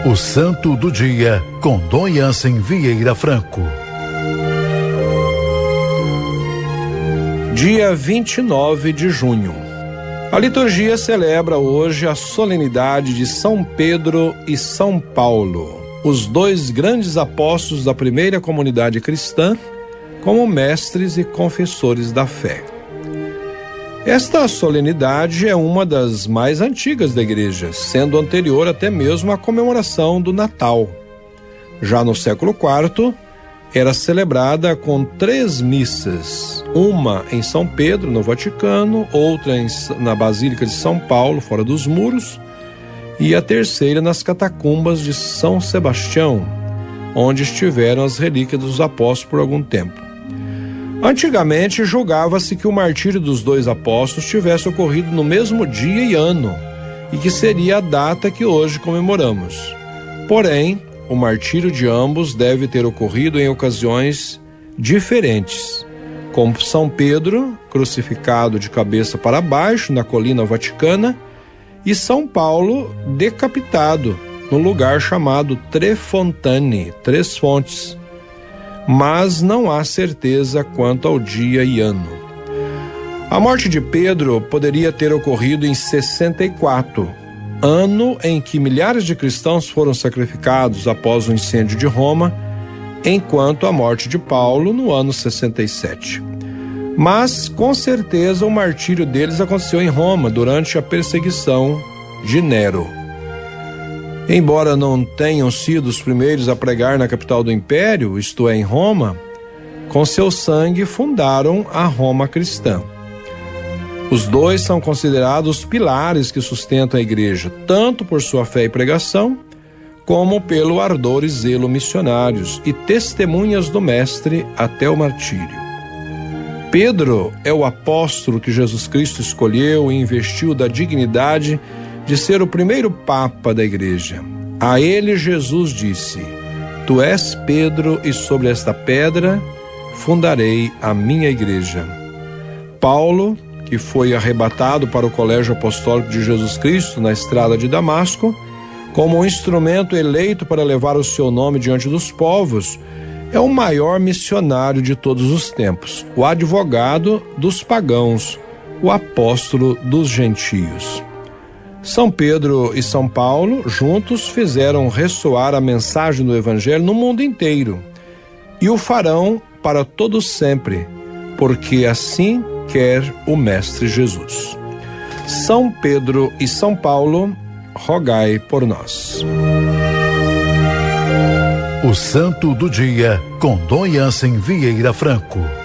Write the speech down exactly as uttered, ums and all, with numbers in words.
O Santo do Dia, com Dom Jansen Vieira Franco. Dia vinte e nove de junho. A liturgia celebra hoje a solenidade de São Pedro e São Paulo, os dois grandes apóstolos da primeira comunidade cristã, como mestres e confessores da fé. Esta solenidade é uma das mais antigas da Igreja, sendo anterior até mesmo à comemoração do Natal. Já no século quarto, era celebrada com três missas, uma em São Pedro, no Vaticano, outra em, na Basílica de São Paulo, fora dos muros, e a terceira nas catacumbas de São Sebastião, onde estiveram as relíquias dos apóstolos por algum tempo. Antigamente, julgava-se que o martírio dos dois apóstolos tivesse ocorrido no mesmo dia e ano, e que seria a data que hoje comemoramos. Porém, o martírio de ambos deve ter ocorrido em ocasiões diferentes, como São Pedro, crucificado de cabeça para baixo na colina vaticana, e São Paulo, decapitado no lugar chamado Tre Fontane, Três Fontes. Mas não há certeza quanto ao dia e ano. A morte de Pedro poderia ter ocorrido em sessenta e quatro, ano em que milhares de cristãos foram sacrificados após o incêndio de Roma, enquanto a morte de Paulo no ano sessenta e sete. Mas, com certeza, o martírio deles aconteceu em Roma durante a perseguição de Nero. Embora não tenham sido os primeiros a pregar na capital do império, isto é, em Roma, com seu sangue fundaram a Roma cristã. Os dois são considerados os pilares que sustentam a igreja, tanto por sua fé e pregação, como pelo ardor e zelo missionários e testemunhas do Mestre até o martírio. Pedro é o apóstolo que Jesus Cristo escolheu e investiu da dignidade de ser o primeiro papa da igreja. A ele Jesus disse: Tu és Pedro, e sobre esta pedra fundarei a minha igreja. Paulo, que foi arrebatado para o colégio apostólico de Jesus Cristo na estrada de Damasco, como um instrumento eleito para levar o seu nome diante dos povos, é o maior missionário de todos os tempos, o advogado dos pagãos, o apóstolo dos gentios. São Pedro e São Paulo juntos fizeram ressoar a mensagem do Evangelho no mundo inteiro, e o farão para todos sempre, porque assim quer o Mestre Jesus. São Pedro e São Paulo, rogai por nós. O Santo do Dia, com Dom Jansen Vieira Franco.